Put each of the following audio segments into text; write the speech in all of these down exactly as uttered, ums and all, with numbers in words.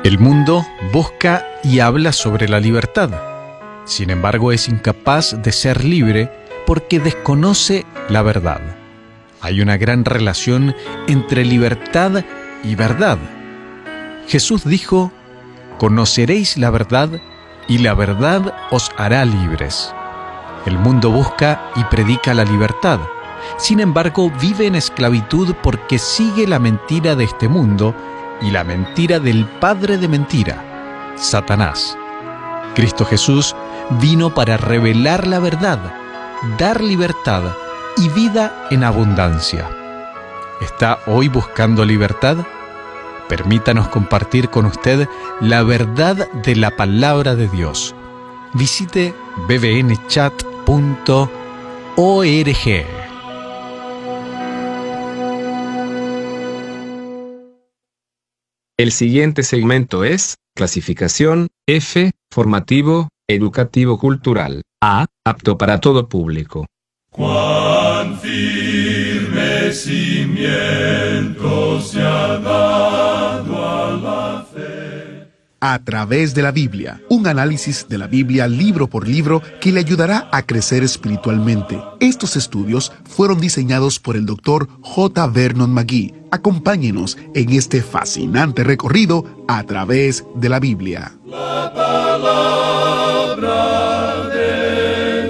El mundo busca y habla sobre la libertad. Sin embargo, es incapaz de ser libre porque desconoce la verdad. Hay una gran relación entre libertad y verdad. Jesús dijo: «Conoceréis la verdad, y la verdad os hará libres». El mundo busca y predica la libertad. Sin embargo, vive en esclavitud porque sigue la mentira de este mundo y la mentira del padre de mentira, Satanás. Cristo Jesús vino para revelar la verdad, dar libertad y vida en abundancia. ¿Está hoy buscando libertad? Permítanos compartir con usted la verdad de la palabra de Dios. Visite b b n chat punto org. El siguiente segmento es clasificación F, formativo, educativo cultural. A, apto para todo público. Cuán firme cimiento se ha dado a la fe. A través de la Biblia, un análisis de la Biblia libro por libro que le ayudará a crecer espiritualmente. Estos estudios fueron diseñados por el doctor J. Vernon McGee. Acompáñenos en este fascinante recorrido a través de la Biblia. La palabra de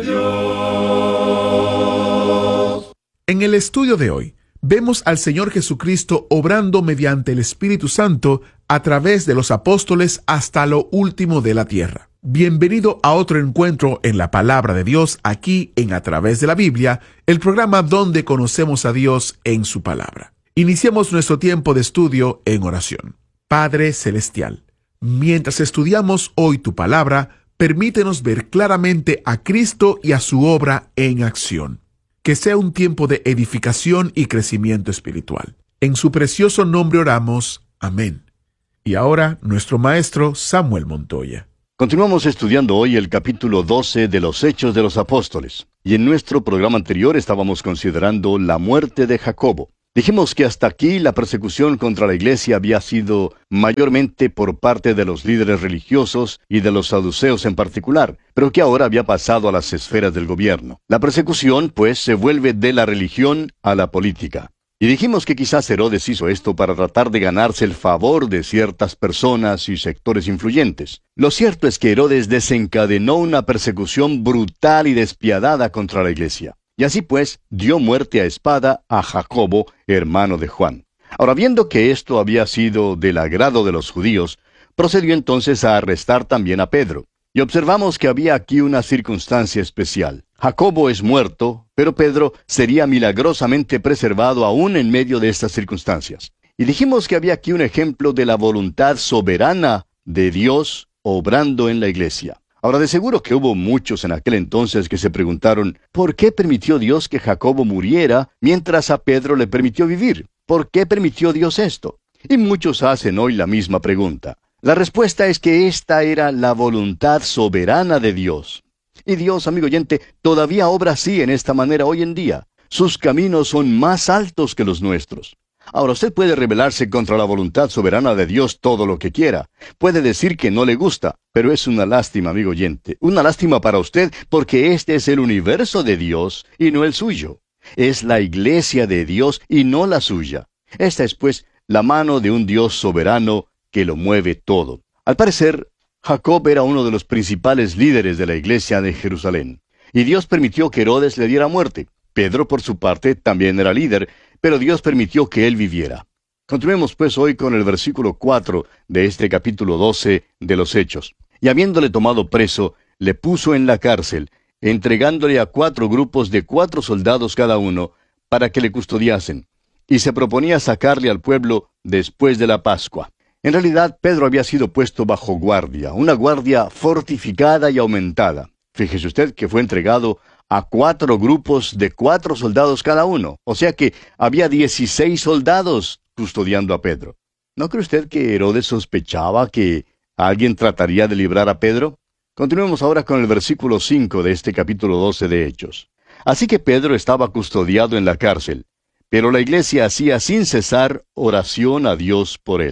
Dios. En el estudio de hoy, vemos al Señor Jesucristo obrando mediante el Espíritu Santo a través de los apóstoles hasta lo último de la tierra. Bienvenido a otro encuentro en la Palabra de Dios, aquí en A Través de la Biblia, el programa donde conocemos a Dios en su palabra. Iniciamos nuestro tiempo de estudio en oración. Padre Celestial, mientras estudiamos hoy tu palabra, permítenos ver claramente a Cristo y a su obra en acción. Que sea un tiempo de edificación y crecimiento espiritual. En su precioso nombre oramos. Amén. Y ahora, nuestro maestro Samuel Montoya. Continuamos estudiando hoy el capítulo doce de los Hechos de los Apóstoles. Y en nuestro programa anterior estábamos considerando la muerte de Jacobo. Dijimos que hasta aquí la persecución contra la iglesia había sido mayormente por parte de los líderes religiosos y de los saduceos en particular, pero que ahora había pasado a las esferas del gobierno. La persecución, pues, se vuelve de la religión a la política. Y dijimos que quizás Herodes hizo esto para tratar de ganarse el favor de ciertas personas y sectores influyentes. Lo cierto es que Herodes desencadenó una persecución brutal y despiadada contra la iglesia. Y así pues, dio muerte a espada a Jacobo, hermano de Juan. Ahora, viendo que esto había sido del agrado de los judíos, procedió entonces a arrestar también a Pedro. Y observamos que había aquí una circunstancia especial. Jacobo es muerto, pero Pedro sería milagrosamente preservado aún en medio de estas circunstancias. Y dijimos que había aquí un ejemplo de la voluntad soberana de Dios obrando en la iglesia. Ahora, de seguro que hubo muchos en aquel entonces que se preguntaron, ¿por qué permitió Dios que Jacobo muriera mientras a Pedro le permitió vivir? ¿Por qué permitió Dios esto? Y muchos hacen hoy la misma pregunta. La respuesta es que esta era la voluntad soberana de Dios. Y Dios, amigo oyente, todavía obra así en esta manera hoy en día. Sus caminos son más altos que los nuestros. Ahora, usted puede rebelarse contra la voluntad soberana de Dios todo lo que quiera. Puede decir que no le gusta, pero es una lástima, amigo oyente. Una lástima para usted, porque este es el universo de Dios y no el suyo. Es la iglesia de Dios y no la suya. Esta es, pues, la mano de un Dios soberano que lo mueve todo. Al parecer, Jacob era uno de los principales líderes de la iglesia de Jerusalén. Y Dios permitió que Herodes le diera muerte. Pedro, por su parte, también era líder, pero Dios permitió que él viviera. Continuemos pues hoy con el versículo cuatro de este capítulo doce de los Hechos. Y habiéndole tomado preso, le puso en la cárcel, entregándole a cuatro grupos de cuatro soldados cada uno, para que le custodiasen. Y se proponía sacarle al pueblo después de la Pascua. En realidad, Pedro había sido puesto bajo guardia, una guardia fortificada y aumentada. Fíjese usted que fue entregado a cuatro grupos de cuatro soldados cada uno. O sea que había dieciséis soldados custodiando a Pedro. ¿No cree usted que Herodes sospechaba que alguien trataría de librar a Pedro? Continuemos ahora con el versículo cinco de este capítulo doce de Hechos. Así que Pedro estaba custodiado en la cárcel, pero la iglesia hacía sin cesar oración a Dios por él.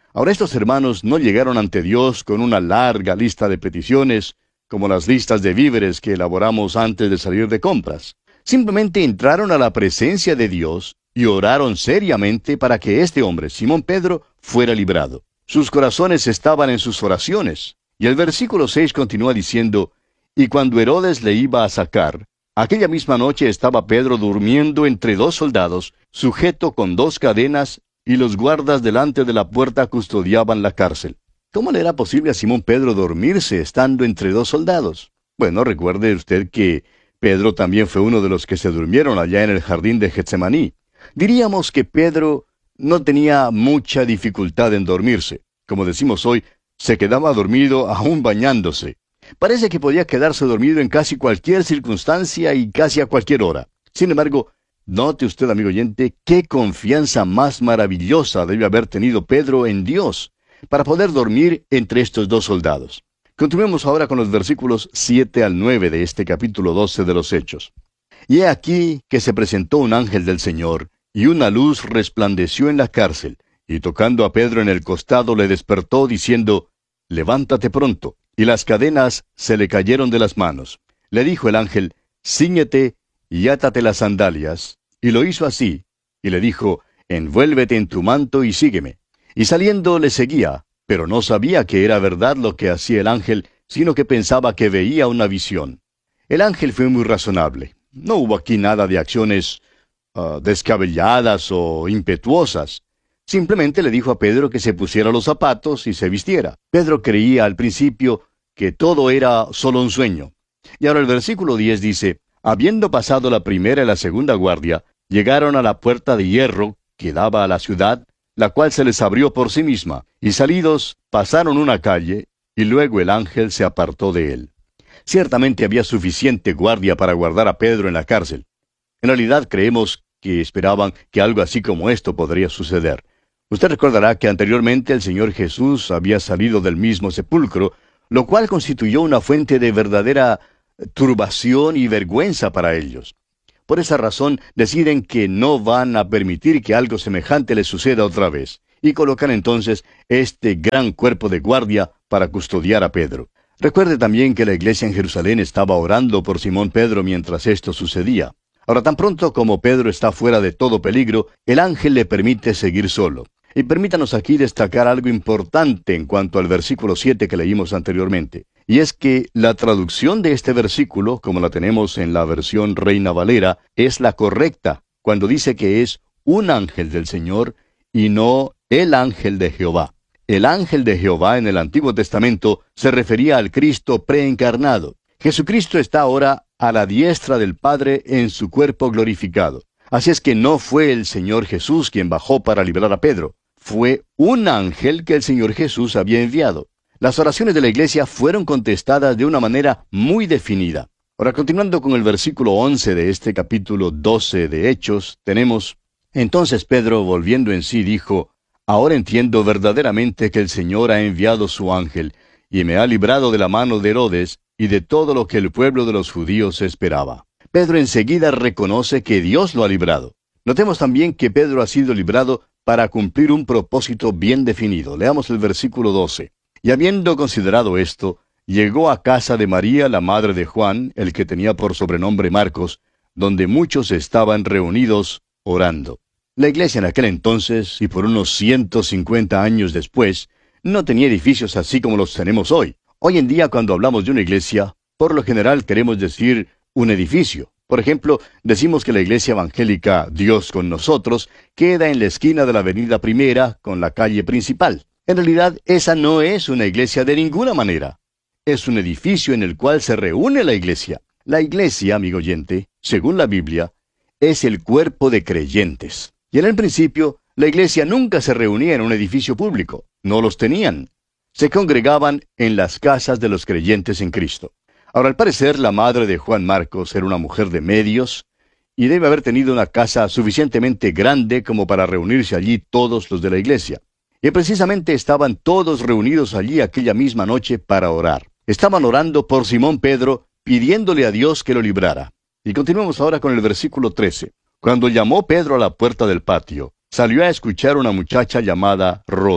Ahora estos hermanos no llegaron ante Dios con una larga lista de peticiones, como las listas de víveres que elaboramos antes de salir de compras. Simplemente entraron a la presencia de Dios y oraron seriamente para que este hombre, Simón Pedro, fuera librado. Sus corazones estaban en sus oraciones. Y el versículo seis continúa diciendo, y cuando Herodes le iba a sacar, aquella misma noche estaba Pedro durmiendo entre dos soldados, sujeto con dos cadenas, y los guardas delante de la puerta custodiaban la cárcel. ¿Cómo le era posible a Simón Pedro dormirse estando entre dos soldados? Bueno, recuerde usted que Pedro también fue uno de los que se durmieron allá en el jardín de Getsemaní. Diríamos que Pedro no tenía mucha dificultad en dormirse. Como decimos hoy, se quedaba dormido aún bañándose. Parece que podía quedarse dormido en casi cualquier circunstancia y casi a cualquier hora. Sin embargo, note usted, amigo oyente, qué confianza más maravillosa debe haber tenido Pedro en Dios para poder dormir entre estos dos soldados. Continuemos ahora con los versículos siete al nueve de este capítulo doce de los Hechos. Y he aquí que se presentó un ángel del Señor, y una luz resplandeció en la cárcel, y tocando a Pedro en el costado le despertó, diciendo, levántate pronto. Y las cadenas se le cayeron de las manos. Le dijo el ángel, cíñete y átate las sandalias. Y lo hizo así. Y le dijo, envuélvete en tu manto y sígueme. Y saliendo le seguía, pero no sabía que era verdad lo que hacía el ángel, sino que pensaba que veía una visión. El ángel fue muy razonable. No hubo aquí nada de acciones uh, descabelladas o impetuosas. Simplemente le dijo a Pedro que se pusiera los zapatos y se vistiera. Pedro creía al principio que todo era solo un sueño. Y ahora el versículo diez dice, habiendo pasado la primera y la segunda guardia, llegaron a la puerta de hierro que daba a la ciudad, la cual se les abrió por sí misma, y salidos pasaron una calle, y luego el ángel se apartó de él. Ciertamente había suficiente guardia para guardar a Pedro en la cárcel. En realidad creemos que esperaban que algo así como esto podría suceder. Usted recordará que anteriormente el Señor Jesús había salido del mismo sepulcro, lo cual constituyó una fuente de verdadera turbación y vergüenza para ellos. Por esa razón deciden que no van a permitir que algo semejante les suceda otra vez, y colocan entonces este gran cuerpo de guardia para custodiar a Pedro. Recuerde también que la iglesia en Jerusalén estaba orando por Simón Pedro mientras esto sucedía. Ahora, tan pronto como Pedro está fuera de todo peligro, el ángel le permite seguir solo. Y permítanos aquí destacar algo importante en cuanto al versículo siete que leímos anteriormente. Y es que la traducción de este versículo, como la tenemos en la versión Reina Valera, es la correcta, cuando dice que es un ángel del Señor y no el ángel de Jehová. El ángel de Jehová en el Antiguo Testamento se refería al Cristo preencarnado. Jesucristo está ahora a la diestra del Padre en su cuerpo glorificado. Así es que no fue el Señor Jesús quien bajó para librar a Pedro. Fue un ángel que el Señor Jesús había enviado. Las oraciones de la iglesia fueron contestadas de una manera muy definida. Ahora, continuando con el versículo once de este capítulo doce de Hechos, tenemos, entonces Pedro, volviendo en sí, dijo, ahora entiendo verdaderamente que el Señor ha enviado su ángel, y me ha librado de la mano de Herodes, y de todo lo que el pueblo de los judíos esperaba. Pedro enseguida reconoce que Dios lo ha librado. Notemos también que Pedro ha sido librado para cumplir un propósito bien definido. Leamos el versículo doce. Y habiendo considerado esto, llegó a casa de María, la madre de Juan, el que tenía por sobrenombre Marcos, donde muchos estaban reunidos orando. La iglesia en aquel entonces, y por unos ciento cincuenta años después, no tenía edificios así como los tenemos hoy. Hoy en día, cuando hablamos de una iglesia, por lo general queremos decir un edificio. Por ejemplo, decimos que la iglesia evangélica Dios con nosotros queda en la esquina de la avenida Primera con la calle principal. En realidad, esa no es una iglesia de ninguna manera. Es un edificio en el cual se reúne la iglesia. La iglesia, amigo oyente, según la Biblia, es el cuerpo de creyentes. Y en el principio, la iglesia nunca se reunía en un edificio público. No los tenían. Se congregaban en las casas de los creyentes en Cristo. Ahora, al parecer, la madre de Juan Marcos era una mujer de medios y debe haber tenido una casa suficientemente grande como para reunirse allí todos los de la iglesia. Y precisamente estaban todos reunidos allí aquella misma noche para orar. Estaban orando por Simón Pedro, pidiéndole a Dios que lo librara. Y continuemos ahora con el versículo trece. Cuando llamó Pedro a la puerta del patio, salió a escuchar una muchacha llamada Rode.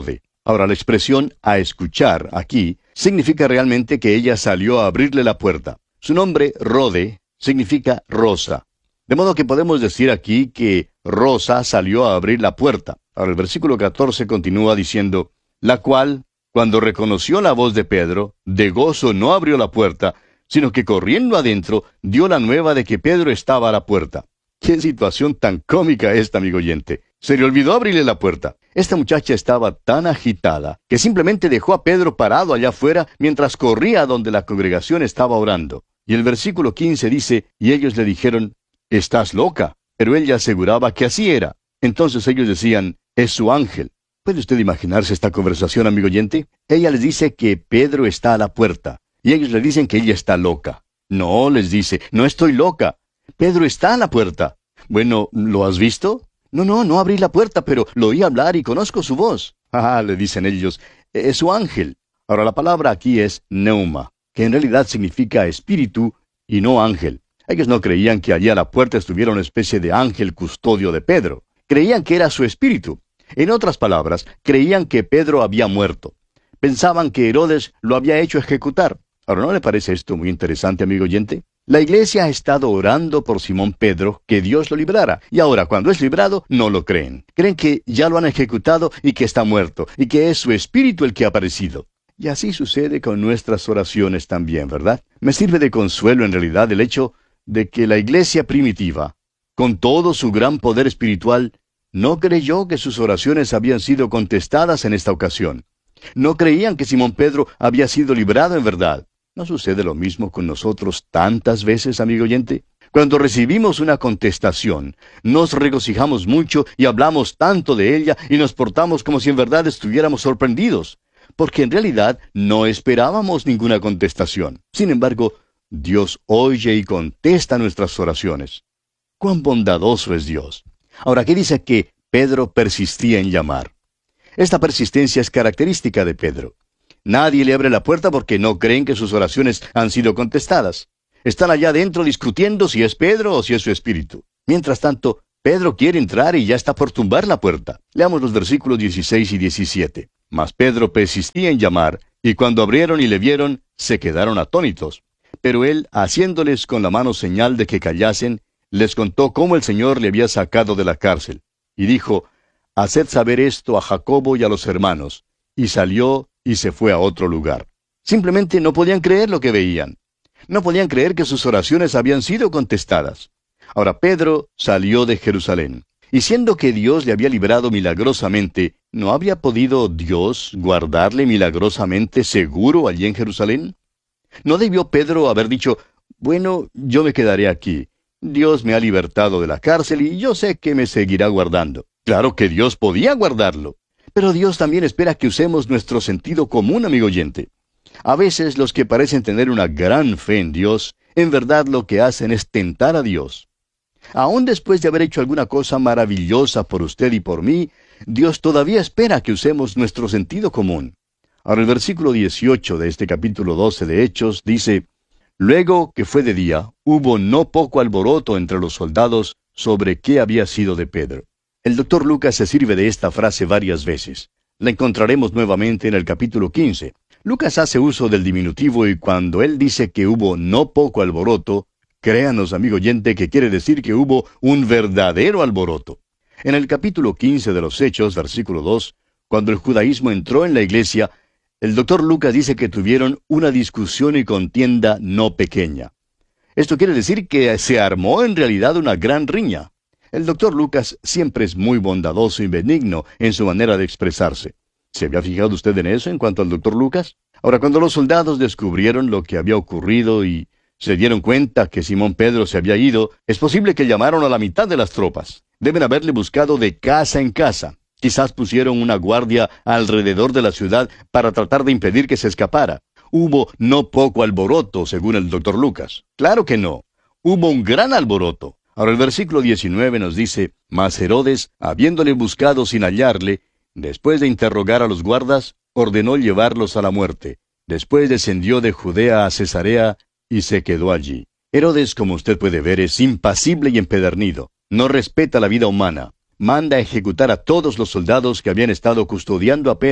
Ahora, la expresión a escuchar aquí significa realmente que ella salió a abrirle la puerta. Su nombre, Rode, significa rosa. De modo que podemos decir aquí que Rosa salió a abrir la puerta. Ahora el versículo catorce continúa diciendo, la cual, cuando reconoció la voz de Pedro, de gozo no abrió la puerta, sino que corriendo adentro dio la nueva de que Pedro estaba a la puerta. ¡Qué situación tan cómica esta, amigo oyente! Se le olvidó abrirle la puerta. Esta muchacha estaba tan agitada que simplemente dejó a Pedro parado allá afuera mientras corría donde la congregación estaba orando. Y el versículo quince dice, y ellos le dijeron, «Estás loca». Pero ella aseguraba que así era. Entonces ellos decían, «Es su ángel». ¿Puede usted imaginarse esta conversación, amigo oyente? Ella les dice que Pedro está a la puerta, y ellos le dicen que ella está loca. No, les dice, «No estoy loca. Pedro está a la puerta». Bueno, ¿lo has visto? No, no, no abrí la puerta, pero lo oí hablar y conozco su voz. Ah, le dicen ellos, es su ángel. Ahora, la palabra aquí es neuma, que en realidad significa espíritu y no ángel. Ellos no creían que allí a la puerta estuviera una especie de ángel custodio de Pedro. Creían que era su espíritu. En otras palabras, creían que Pedro había muerto. Pensaban que Herodes lo había hecho ejecutar. Ahora, ¿no le parece esto muy interesante, amigo oyente? La iglesia ha estado orando por Simón Pedro que Dios lo librara, y ahora cuando es librado no lo creen. Creen que ya lo han ejecutado y que está muerto, y que es su espíritu el que ha aparecido. Y así sucede con nuestras oraciones también, ¿verdad? Me sirve de consuelo en realidad el hecho de que la iglesia primitiva, con todo su gran poder espiritual, no creyó que sus oraciones habían sido contestadas en esta ocasión. No creían que Simón Pedro había sido librado en verdad. ¿No sucede lo mismo con nosotros tantas veces, amigo oyente? Cuando recibimos una contestación, nos regocijamos mucho y hablamos tanto de ella y nos portamos como si en verdad estuviéramos sorprendidos, porque en realidad no esperábamos ninguna contestación. Sin embargo, Dios oye y contesta nuestras oraciones. ¡Cuán bondadoso es Dios! Ahora, aquí dice que Pedro persistía en llamar. Esta persistencia es característica de Pedro. Nadie le abre la puerta porque no creen que sus oraciones han sido contestadas. Están allá adentro discutiendo si es Pedro o si es su espíritu. Mientras tanto, Pedro quiere entrar y ya está por tumbar la puerta. Leamos los versículos dieciséis y diecisiete. Mas Pedro persistía en llamar, y cuando abrieron y le vieron, se quedaron atónitos. Pero él, haciéndoles con la mano señal de que callasen, les contó cómo el Señor le había sacado de la cárcel. Y dijo, «Haced saber esto a Jacobo y a los hermanos». Y salió y se fue a otro lugar. Simplemente no podían creer lo que veían. No podían creer que sus oraciones habían sido contestadas. Ahora Pedro salió de Jerusalén. Y siendo que Dios le había librado milagrosamente, ¿no habría podido Dios guardarle milagrosamente seguro allí en Jerusalén? ¿No debió Pedro haber dicho, bueno, yo me quedaré aquí? Dios me ha libertado de la cárcel y yo sé que me seguirá guardando. Claro que Dios podía guardarlo. Pero Dios también espera que usemos nuestro sentido común, amigo oyente. A veces los que parecen tener una gran fe en Dios, en verdad lo que hacen es tentar a Dios. Aún después de haber hecho alguna cosa maravillosa por usted y por mí, Dios todavía espera que usemos nuestro sentido común. Ahora el versículo dieciocho de este capítulo doce de Hechos dice, «Luego que fue de día, hubo no poco alboroto entre los soldados sobre qué había sido de Pedro». El doctor Lucas se sirve de esta frase varias veces. La encontraremos nuevamente en el capítulo quince. Lucas hace uso del diminutivo y cuando él dice que hubo no poco alboroto, créanos, amigo oyente, que quiere decir que hubo un verdadero alboroto. En el capítulo quince de los Hechos, versículo dos, cuando el judaísmo entró en la iglesia, el doctor Lucas dice que tuvieron una discusión y contienda no pequeña. Esto quiere decir que se armó en realidad una gran riña. El doctor Lucas siempre es muy bondadoso y benigno en su manera de expresarse. ¿Se había fijado usted en eso en cuanto al doctor Lucas? Ahora, cuando los soldados descubrieron lo que había ocurrido y se dieron cuenta que Simón Pedro se había ido, es posible que llamaron a la mitad de las tropas. Deben haberle buscado de casa en casa. Quizás pusieron una guardia alrededor de la ciudad para tratar de impedir que se escapara. Hubo no poco alboroto, según el doctor Lucas. Claro que no. Hubo un gran alboroto. Ahora el versículo diecinueve nos dice, «Mas Herodes, habiéndole buscado sin hallarle, después de interrogar a los guardas, ordenó llevarlos a la muerte. Después descendió de Judea a Cesarea y se quedó allí». Herodes, como usted puede ver, es impasible y empedernido. No respeta la vida humana. Manda a ejecutar a todos los soldados que habían estado custodiando a Pedro.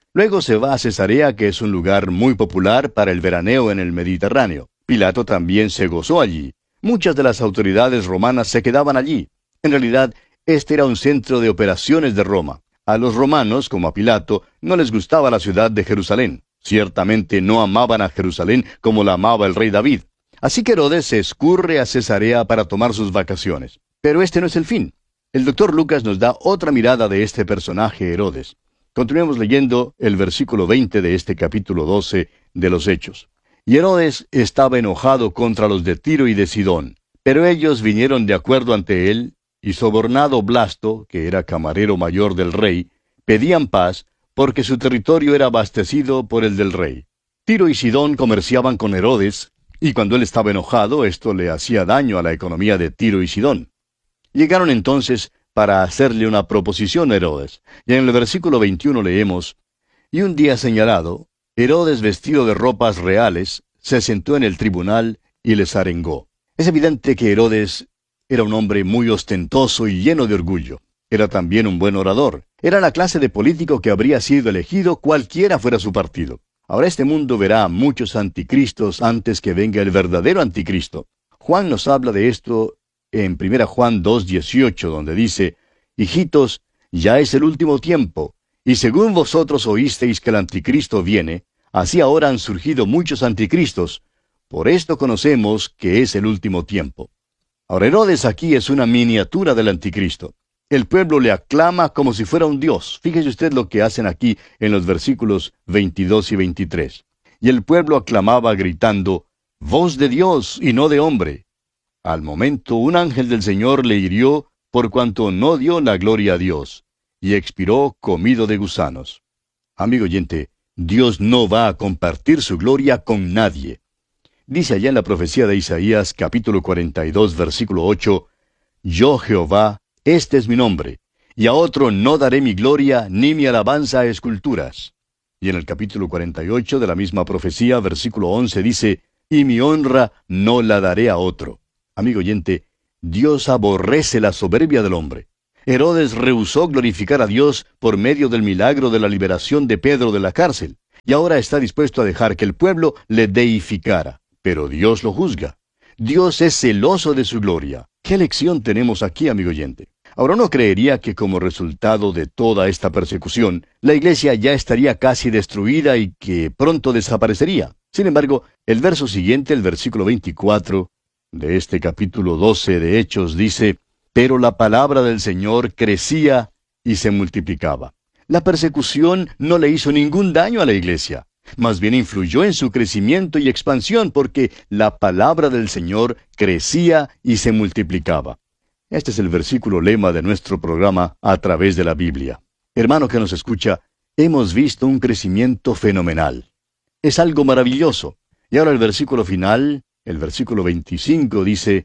Luego se va a Cesarea, que es un lugar muy popular para el veraneo en el Mediterráneo. Pilato también se gozó allí. Muchas de las autoridades romanas se quedaban allí. En realidad, este era un centro de operaciones de Roma. A los romanos, como a Pilato, no les gustaba la ciudad de Jerusalén. Ciertamente no amaban a Jerusalén como la amaba el rey David. Así que Herodes se escurre a Cesarea para tomar sus vacaciones. Pero este no es el fin. El doctor Lucas nos da otra mirada de este personaje Herodes. Continuemos leyendo el versículo veinte de este capítulo doce de los Hechos. Y Herodes estaba enojado contra los de Tiro y de Sidón, pero ellos vinieron de acuerdo ante él, y sobornado Blasto, que era camarero mayor del rey, pedían paz, porque su territorio era abastecido por el del rey. Tiro y Sidón comerciaban con Herodes, y cuando él estaba enojado, esto le hacía daño a la economía de Tiro y Sidón. Llegaron entonces para hacerle una proposición a Herodes, y en el versículo veintiuno leemos: Y un día señalado, Herodes, vestido de ropas reales, se sentó en el tribunal y les arengó. Es evidente que Herodes era un hombre muy ostentoso y lleno de orgullo. Era también un buen orador. Era la clase de político que habría sido elegido cualquiera fuera su partido. Ahora este mundo verá a muchos anticristos antes que venga el verdadero anticristo. Juan nos habla de esto en primera Juan dos dieciocho, donde dice: Hijitos, ya es el último tiempo, y según vosotros oísteis que el anticristo viene, así ahora han surgido muchos anticristos. Por esto conocemos que es el último tiempo. Ahora Herodes aquí es una miniatura del anticristo. El pueblo le aclama como si fuera un dios. Fíjese usted lo que hacen aquí en los versículos veintidós y veintitrés. Y el pueblo aclamaba gritando: Voz de Dios y no de hombre. Al momento un ángel del Señor le hirió por cuanto no dio la gloria a Dios, y expiró comido de gusanos. Amigo oyente, Dios no va a compartir su gloria con nadie. Dice allá en la profecía de Isaías, capítulo cuarenta y dos, versículo ocho, Yo Jehová, este es mi nombre, y a otro no daré mi gloria ni mi alabanza a esculturas. Y en el capítulo cuarenta y ocho de la misma profecía, versículo once, dice, Y mi honra no la daré a otro. Amigo oyente, Dios aborrece la soberbia del hombre. Herodes rehusó glorificar a Dios por medio del milagro de la liberación de Pedro de la cárcel, y ahora está dispuesto a dejar que el pueblo le deificara. Pero Dios lo juzga. Dios es celoso de su gloria. ¿Qué lección tenemos aquí, amigo oyente? Ahora uno creería que como resultado de toda esta persecución, la iglesia ya estaría casi destruida y que pronto desaparecería. Sin embargo, el verso siguiente, el versículo veinticuatro de este capítulo doce de Hechos, dice, Pero la palabra del Señor crecía y se multiplicaba. La persecución no le hizo ningún daño a la iglesia. Más bien influyó en su crecimiento y expansión, porque la palabra del Señor crecía y se multiplicaba. Este es el versículo lema de nuestro programa A Través de la Biblia. Hermano que nos escucha, hemos visto un crecimiento fenomenal. Es algo maravilloso. Y ahora el versículo final, el versículo veinticinco, dice,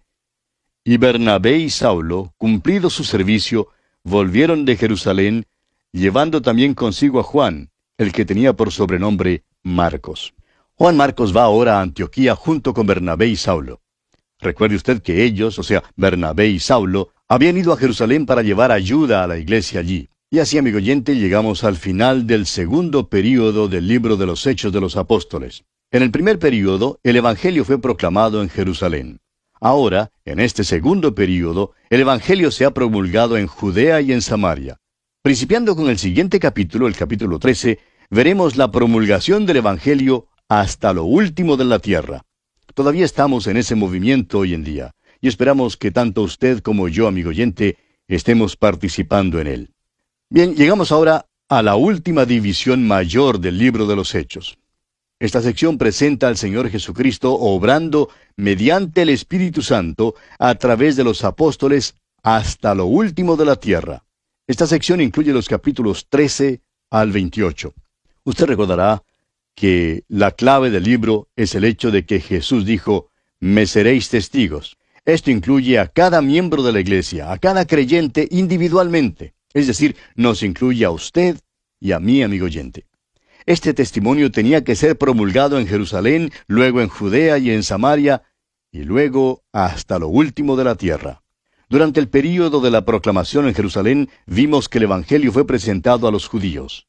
Y Bernabé y Saulo, cumplido su servicio, volvieron de Jerusalén, llevando también consigo a Juan, el que tenía por sobrenombre Marcos. Juan Marcos va ahora a Antioquía junto con Bernabé y Saulo. Recuerde usted que ellos, o sea, Bernabé y Saulo, habían ido a Jerusalén para llevar ayuda a la iglesia allí. Y así, amigo oyente, llegamos al final del segundo período del libro de los Hechos de los Apóstoles. En el primer período, el Evangelio fue proclamado en Jerusalén. Ahora, en este segundo período, el Evangelio se ha promulgado en Judea y en Samaria. Principiando con el siguiente capítulo, el capítulo trece, veremos la promulgación del Evangelio hasta lo último de la tierra. Todavía estamos en ese movimiento hoy en día, y esperamos que tanto usted como yo, amigo oyente, estemos participando en él. Bien, llegamos ahora a la última división mayor del libro de los Hechos. Esta sección presenta al Señor Jesucristo obrando mediante el Espíritu Santo a través de los apóstoles hasta lo último de la tierra. Esta sección incluye los capítulos trece al veintiocho. Usted recordará que la clave del libro es el hecho de que Jesús dijo, me seréis testigos. Esto incluye a cada miembro de la iglesia, a cada creyente individualmente. Es decir, nos incluye a usted y a mí, amigo oyente. Este testimonio tenía que ser promulgado en Jerusalén, luego en Judea y en Samaria, y luego hasta lo último de la tierra. Durante el período de la proclamación en Jerusalén, vimos que el Evangelio fue presentado a los judíos.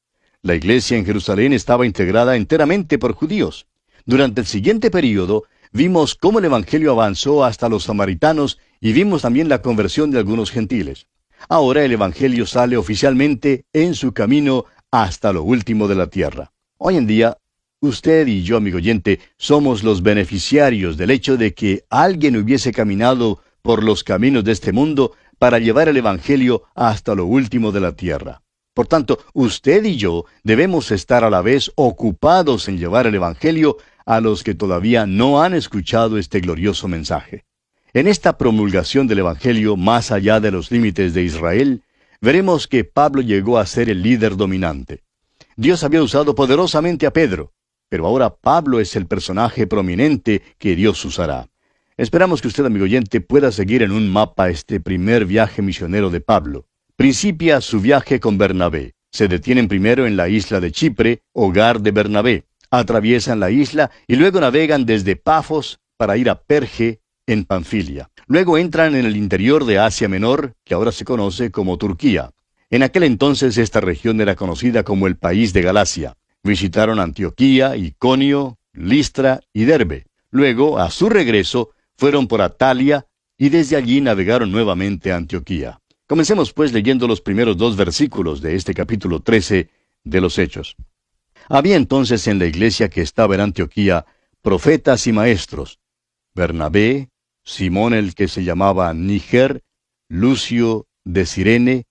La iglesia en Jerusalén estaba integrada enteramente por judíos. Durante el siguiente período, vimos cómo el Evangelio avanzó hasta los samaritanos y vimos también la conversión de algunos gentiles. Ahora el Evangelio sale oficialmente en su camino hasta lo último de la tierra. Hoy en día, usted y yo, amigo oyente, somos los beneficiarios del hecho de que alguien hubiese caminado por los caminos de este mundo para llevar el Evangelio hasta lo último de la tierra. Por tanto, usted y yo debemos estar a la vez ocupados en llevar el Evangelio a los que todavía no han escuchado este glorioso mensaje. En esta promulgación del Evangelio más allá de los límites de Israel, veremos que Pablo llegó a ser el líder dominante. Dios había usado poderosamente a Pedro, pero ahora Pablo es el personaje prominente que Dios usará. Esperamos que usted, amigo oyente, pueda seguir en un mapa este primer viaje misionero de Pablo. Principia su viaje con Bernabé. Se detienen primero en la isla de Chipre, hogar de Bernabé. Atraviesan la isla y luego navegan desde Pafos para ir a Perge, en Panfilia. Luego entran en el interior de Asia Menor, que ahora se conoce como Turquía. En aquel entonces esta región era conocida como el país de Galacia. Visitaron Antioquía, Iconio, Listra y Derbe. Luego, a su regreso, fueron por Atalia y desde allí navegaron nuevamente a Antioquía. Comencemos pues leyendo los primeros dos versículos de este capítulo trece de los Hechos. Había entonces en la iglesia que estaba en Antioquía profetas y maestros: Bernabé, Simón el que se llamaba Níger, Lucio de Cirene,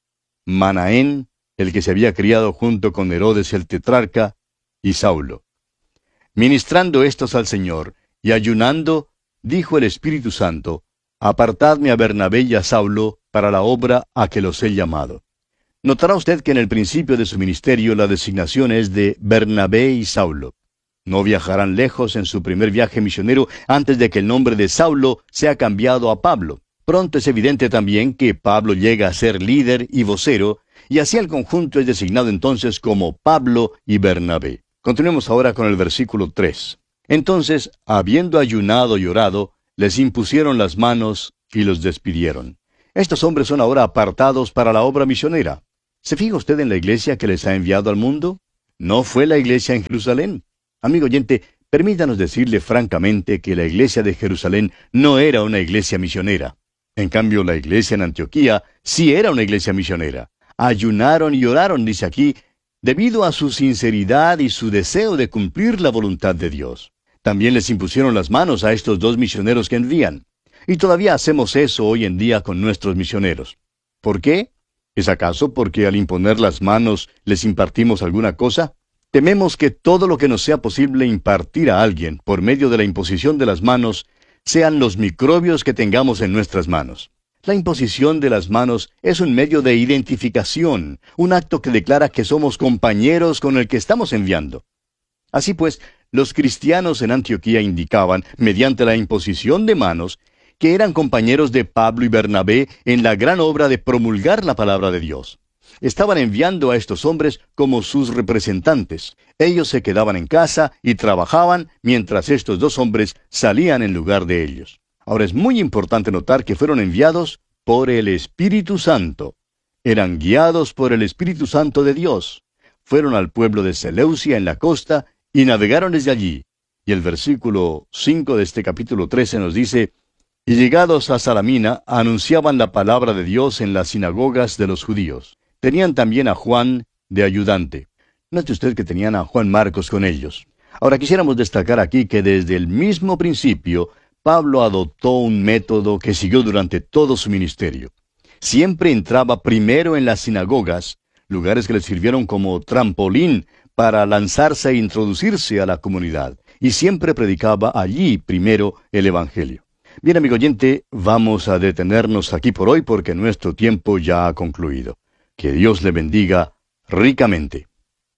Manaén, el que se había criado junto con Herodes el tetrarca, y Saulo. Ministrando estos al Señor y ayunando, dijo el Espíritu Santo: Apartadme a Bernabé y a Saulo para la obra a que los he llamado. Notará usted que en el principio de su ministerio la designación es de Bernabé y Saulo. No viajarán lejos en su primer viaje misionero antes de que el nombre de Saulo sea cambiado a Pablo. Pronto es evidente también que Pablo llega a ser líder y vocero, y así el conjunto es designado entonces como Pablo y Bernabé. Continuemos ahora con el versículo tres. Entonces, habiendo ayunado y orado, les impusieron las manos y los despidieron. Estos hombres son ahora apartados para la obra misionera. ¿Se fija usted en la iglesia que les ha enviado al mundo? No fue la iglesia en Jerusalén. Amigo oyente, permítanos decirle francamente que la iglesia de Jerusalén no era una iglesia misionera. En cambio, la iglesia en Antioquía sí era una iglesia misionera. Ayunaron y oraron, dice aquí, debido a su sinceridad y su deseo de cumplir la voluntad de Dios. También les impusieron las manos a estos dos misioneros que envían. Y todavía hacemos eso hoy en día con nuestros misioneros. ¿Por qué? ¿Es acaso porque al imponer las manos les impartimos alguna cosa? Tememos que todo lo que nos sea posible impartir a alguien por medio de la imposición de las manos sean los microbios que tengamos en nuestras manos. La imposición de las manos es un medio de identificación, un acto que declara que somos compañeros con el que estamos enviando. Así pues, los cristianos en Antioquía indicaban, mediante la imposición de manos, que eran compañeros de Pablo y Bernabé en la gran obra de promulgar la palabra de Dios. Estaban enviando a estos hombres como sus representantes. Ellos se quedaban en casa y trabajaban mientras estos dos hombres salían en lugar de ellos. Ahora es muy importante notar que fueron enviados por el Espíritu Santo. Eran guiados por el Espíritu Santo de Dios. Fueron al pueblo de Seleucia en la costa y navegaron desde allí. Y el versículo cinco de este capítulo trece nos dice: Y llegados a Salamina, anunciaban la palabra de Dios en las sinagogas de los judíos. Tenían también a Juan de ayudante. Note usted que tenían a Juan Marcos con ellos. Ahora quisiéramos destacar aquí que desde el mismo principio, Pablo adoptó un método que siguió durante todo su ministerio. Siempre entraba primero en las sinagogas, lugares que le sirvieron como trampolín para lanzarse e introducirse a la comunidad, y siempre predicaba allí primero el Evangelio. Bien, amigo oyente, vamos a detenernos aquí por hoy porque nuestro tiempo ya ha concluido. Que Dios le bendiga ricamente.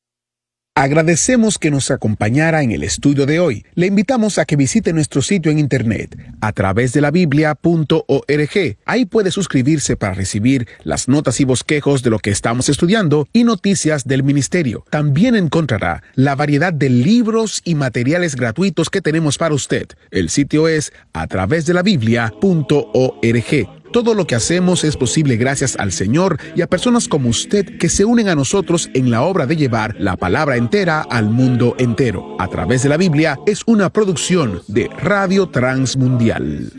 Agradecemos que nos acompañara en el estudio de hoy. Le invitamos a que visite nuestro sitio en internet a través de la biblia punto org. Ahí puede suscribirse para recibir las notas y bosquejos de lo que estamos estudiando y noticias del ministerio. También encontrará la variedad de libros y materiales gratuitos que tenemos para usted. El sitio es a través de la biblia punto org. Todo lo que hacemos es posible gracias al Señor y a personas como usted que se unen a nosotros en la obra de llevar la palabra entera al mundo entero. A través de la Biblia es una producción de Radio Transmundial.